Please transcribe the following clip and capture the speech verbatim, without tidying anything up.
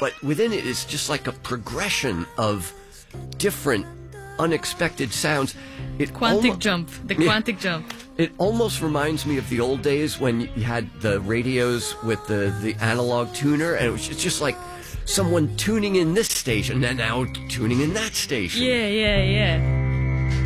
but within it is just like a progression of different, unexpected sounds. It Quantic almo- jump. The Yeah. quantic jump. It almost reminds me of the old days when you had the radios with the, the analog tuner, and it was just like someone tuning in this station and now tuning in that station. Yeah, yeah, yeah.